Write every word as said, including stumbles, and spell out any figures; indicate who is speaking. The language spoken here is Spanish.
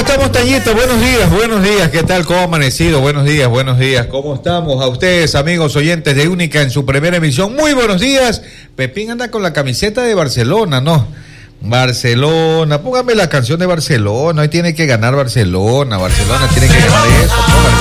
Speaker 1: estamos, Tañito? Buenos días, buenos días. ¿Qué tal? ¿Cómo ha amanecido? Buenos días, buenos días. ¿Cómo estamos? A ustedes, amigos oyentes de Única en su primera emisión. Muy buenos días. Pepín anda con la camiseta de Barcelona, ¿no? Barcelona, póngame la canción de Barcelona. Hoy tiene que ganar Barcelona. Barcelona tiene que ganar eso. Póngame.